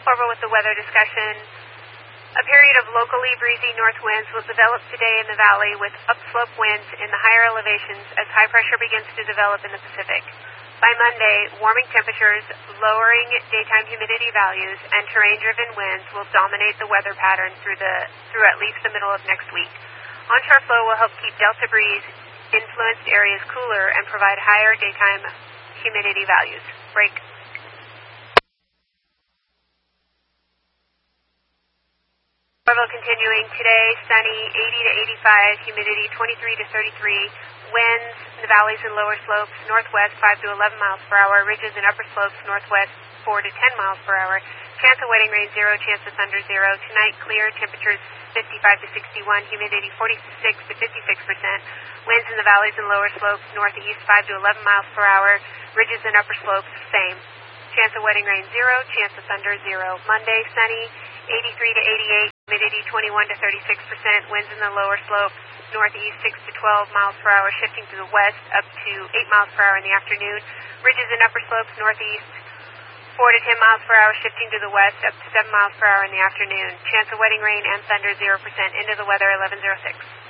Orville with the weather discussion. A period of locally breezy north winds will develop today in the valley with upslope winds in the higher elevations as high pressure begins to develop in the Pacific. By Monday, warming temperatures, lowering daytime humidity values, and terrain-driven winds will dominate the weather pattern through at least the middle of next week. Onshore flow will help keep delta breeze influenced areas cooler and provide higher daytime humidity values. Break. Orville continuing today, sunny, 80 to 85, humidity 23 to 33, winds in the valleys and lower slopes, northwest 5 to 11 miles per hour, ridges and upper slopes, northwest 4 to 10 miles per hour, chance of wetting rain 0, chance of thunder 0, tonight clear, temperatures 55 to 61, humidity 46 to 56%, winds in the valleys and lower slopes, northeast 5 to 11 miles per hour, ridges and upper slopes, same. Chance of wetting rain 0, chance of thunder 0. Monday, sunny, 83 to 88, humidity 21 to 36%, winds in the lower slopes, northeast 6 to 12 miles per hour, shifting to the west up to 8 miles per hour in the afternoon. Ridges and upper slopes, northeast 4 to 10 miles per hour, shifting to the west up to 7 miles per hour in the afternoon. Chance of wetting rain and thunder 0%. Into the weather 11:06.